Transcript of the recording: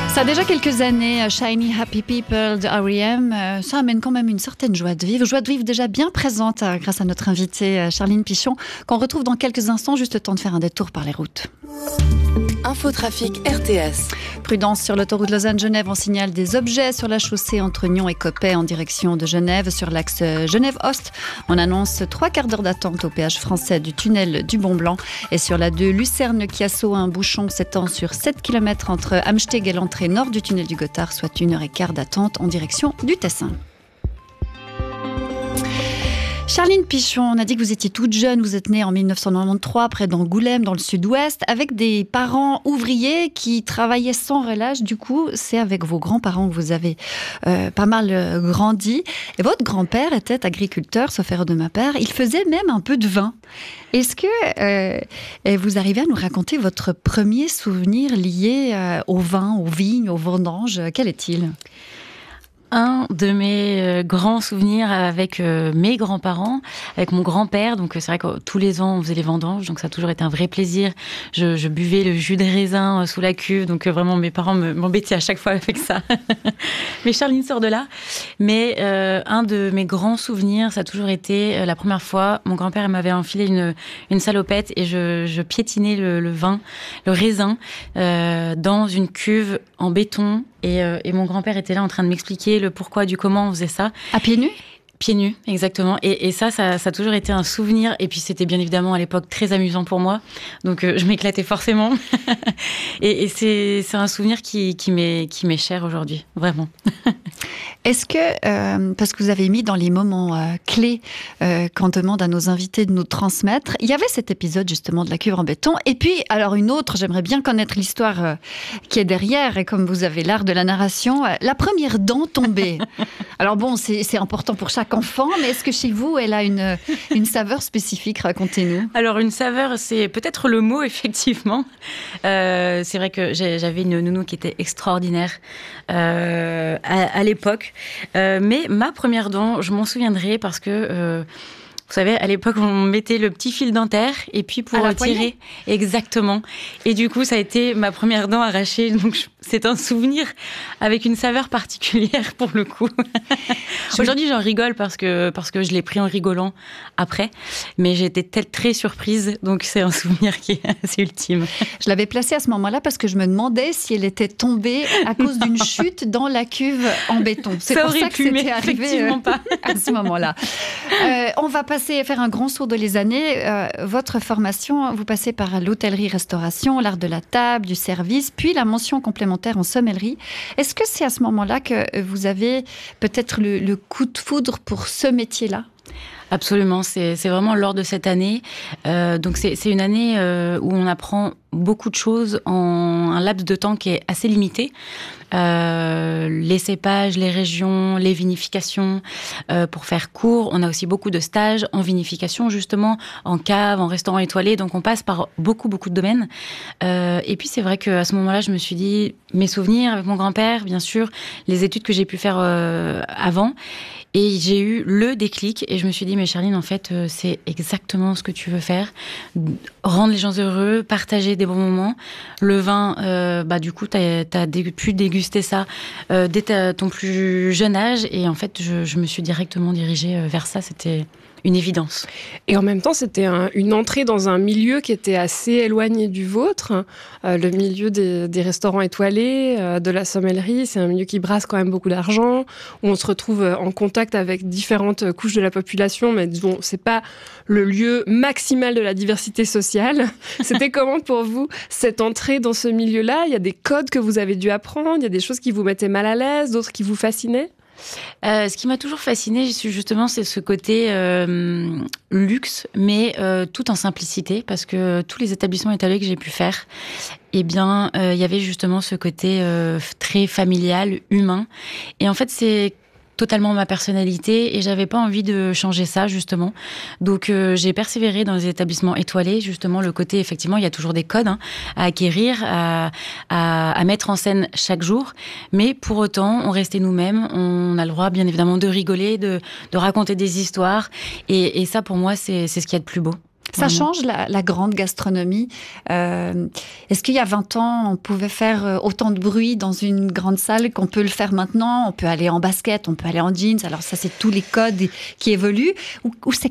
Ça a déjà quelques années, Shiny Happy People de R.E.M. Ça amène quand même une certaine joie de vivre déjà bien présente grâce à notre invitée Charline Pichon, qu'on retrouve dans quelques instants, juste le temps de faire un détour par les routes. Infotrafic RTS. Prudence sur l'autoroute Lausanne-Genève, on signale des objets sur la chaussée entre Nyon et Coppet en direction de Genève. Sur l'axe Genève-Ost, on annonce 3 quarts d'heure d'attente au péage français du tunnel du Mont-Blanc. Et sur la 2 Lucerne-Chiasso, un bouchon s'étend sur 7 km entre Amsteg et l'entrée nord du tunnel du Gothard, soit 1h15 d'attente en direction du Tessin. Charline Pichon, on a dit que vous étiez toute jeune, vous êtes née en 1993 près d'Angoulême, dans le sud-ouest, avec des parents ouvriers qui travaillaient sans relâche. Du coup, c'est avec vos grands-parents que vous avez pas mal grandi. Et votre grand-père était agriculteur, sauf erreur de ma part. Il faisait même un peu de vin. Est-ce que vous arrivez à nous raconter votre premier souvenir lié au vin, aux vignes, aux vendanges? Quel est-il ? Un de mes grands souvenirs avec mes grands-parents, avec mon grand-père. Donc c'est vrai que tous les ans on faisait les vendanges, donc ça a toujours été un vrai plaisir. Je buvais le jus de raisin sous la cuve, donc vraiment mes parents m'embêtaient à chaque fois avec ça. Mais Charline sort de là. Mais un de mes grands souvenirs, ça a toujours été la première fois, mon grand-père m'avait enfilé une salopette et je piétinais le vin, le raisin, dans une cuve en béton. Et mon grand-père était là en train de m'expliquer le pourquoi du comment on faisait ça. À pieds nus ? Pieds nus, exactement. Et ça a toujours été un souvenir. Et puis c'était bien évidemment à l'époque très amusant pour moi. Donc je m'éclatais forcément. et c'est un souvenir qui m'est cher aujourd'hui, vraiment. Est-ce que, parce que vous avez mis dans les moments clés qu'on demande à nos invités de nous transmettre, il y avait cet épisode justement de la cuve en béton. Et puis, alors une autre, j'aimerais bien connaître l'histoire qui est derrière. Et comme vous avez l'art de la narration, la première dent tombée. Alors bon, c'est important pour chaque enfant, mais est-ce que chez vous, elle a une saveur spécifique? Racontez-nous. Alors, une saveur, c'est peut-être le mot, effectivement. C'est vrai que j'avais une nounou qui était extraordinaire à l'époque. Mais ma première dent, je m'en souviendrai parce que... vous savez, à l'époque, on mettait le petit fil dentaire et puis pour tirer. Exactement. Et du coup, ça a été ma première dent arrachée. Donc, c'est un souvenir avec une saveur particulière pour le coup. Aujourd'hui, j'en rigole parce que je l'ai pris en rigolant après. Mais j'ai été très surprise. Donc, c'est un souvenir qui est assez ultime. Je l'avais placée à ce moment-là parce que je me demandais si elle était tombée à cause d'une chute dans la cuve en béton. C'est ça pour aurait ça que pu, c'était mais arrivé effectivement pas. à ce moment-là. On va faire un grand saut de les années. Votre formation, vous passez par l'hôtellerie-restauration, l'art de la table, du service, puis la mention complémentaire en sommellerie. Est-ce que c'est à ce moment-là que vous avez peut-être le coup de foudre pour ce métier-là ? Absolument, c'est vraiment lors de cette année. Donc c'est une année où on apprend beaucoup de choses en un laps de temps qui est assez limité. Les cépages, les régions, les vinifications. Pour faire court, on a aussi beaucoup de stages en vinification, justement, en cave, en restaurant étoilé. Donc on passe par beaucoup de domaines. Et puis c'est vrai qu'à ce moment-là, je me suis dit, mes souvenirs avec mon grand-père, bien sûr, les études que j'ai pu faire avant. Et j'ai eu le déclic et je me suis dit, mais Charline, en fait, c'est exactement ce que tu veux faire. Rendre les gens heureux, partager des bons moments. Le vin, du coup, t'as pu déguster ça dès ton plus jeune âge. Et en fait, je me suis directement dirigée vers ça. C'était une évidence. Et en même temps, c'était une entrée dans un milieu qui était assez éloigné du vôtre. Le milieu des restaurants étoilés, de la sommellerie, c'est un milieu qui brasse quand même beaucoup d'argent, où on se retrouve en contact avec différentes couches de la population, mais disons, c'est pas le lieu maximal de la diversité sociale. C'était comment pour vous, cette entrée dans ce milieu-là? Il y a des codes que vous avez dû apprendre, il y a des choses qui vous mettaient mal à l'aise, d'autres qui vous fascinaient? Ce qui m'a toujours fascinée, justement, c'est ce côté luxe, mais tout en simplicité, parce que tous les établissements étoilés que j'ai pu faire, eh bien, il y avait justement ce côté très familial, humain. Et en fait, c'est totalement ma personnalité et j'avais pas envie de changer ça, justement. Donc, j'ai persévéré dans les établissements étoilés, justement, le côté, effectivement, il y a toujours des codes à acquérir, à mettre en scène chaque jour. Mais pour autant, on restait nous-mêmes. On a le droit, bien évidemment, de rigoler, de raconter des histoires. Et ça, pour moi, c'est ce qu'il y a de plus beau. Ça Vraiment. change la grande gastronomie. Est-ce qu'il y a 20 ans, on pouvait faire autant de bruit dans une grande salle qu'on peut le faire maintenant? On peut aller en basket, on peut aller en jeans. Alors ça, c'est tous les codes qui évoluent. Ou c'est